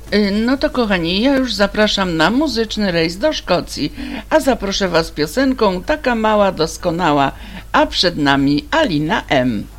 No to kochani, ja już zapraszam na muzyczny rejs do Szkocji, a zaproszę Was piosenką Taka mała, doskonała, a przed nami Alina M.